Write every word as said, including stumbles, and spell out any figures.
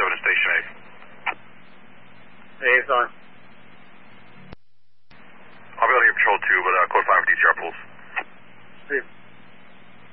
seven to Station eight. Hey, it's on. I'll be able to get Patrol two, but uh,